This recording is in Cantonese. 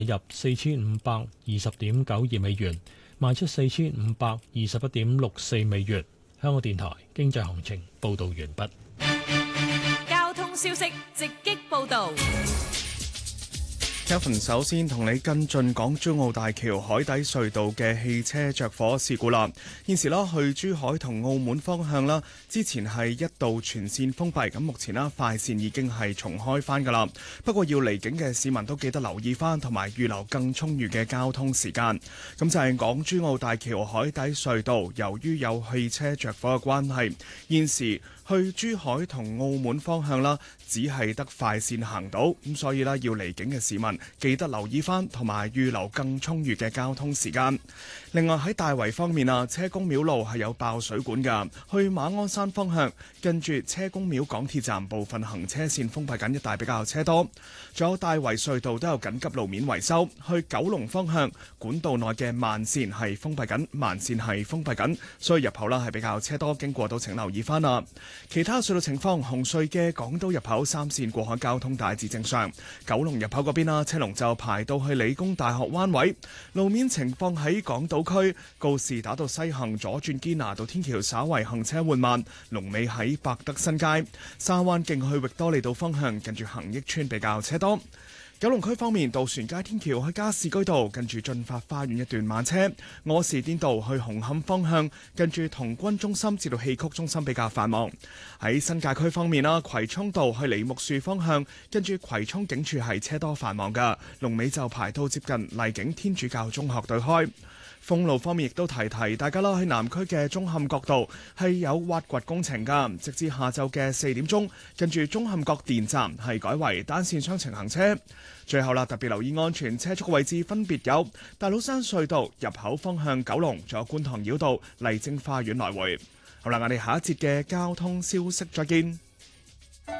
入4520.92美元，賣出4521.64美元。香港電台經濟行情報導完畢。 交通消息直擊報導。 Kevin 首先同你跟進港珠澳大橋海底隧道嘅汽車着火事故啦。現時啦，去珠海同澳門方向啦，之前係一度全線封閉，咁目前啦快線已經係重開翻噶啦。不過要離境嘅市民都記得留意翻，同埋預留更充裕嘅交通時間。咁就係港珠澳大橋海底隧道，由於有汽車着火嘅關係，現時去珠海同澳門方向啦，只係得快線行到，咁所以啦，要離境嘅市民記得留意翻，同埋預留更充裕嘅交通時間。另外喺大圍方面啊，車公廟路係有爆水管㗎，去馬鞍山方向近住車公廟港鐵站部分行車線封閉緊，一帶比較車多。仲有大圍隧道都有緊急路面維修，去九龍方向管道內嘅慢線係封閉緊，所以入口啦係比較車多，經過都請留意翻啦。其他隧道情況，紅隧嘅港島入口三線過海交通大致正常，九龍入口嗰邊啦，車龍就排到去理工大學灣位。路面情況喺港島區告士打道西行左轉堅拿道天橋稍為行車緩慢，龍尾喺百德新街。沙灣徑去域多利道方向近住恒益邨比較車多。九龍區方面，渡船街天橋去加士居道近住進發花園一段慢車，柯士甸道去紅磡方向近住童軍中心至到戲曲中心比較繁忙。喺新界區方面啦，葵涌道去梨木樹方向近住葵涌警署係車多繁忙㗎，龍尾就排到接近麗景天主教中學對開。封路方面亦都提大家啦，喺南區嘅舂坎角道係有挖掘工程㗎，直至下晝嘅4點鐘，近住舂坎角電站係改為單線雙程行車。最後啦，特別留意安全車速嘅位置分別有大老山隧道入口方向九龍，仲有觀塘繞道麗晶花園來回。好啦，我哋下一節嘅交通消息再見。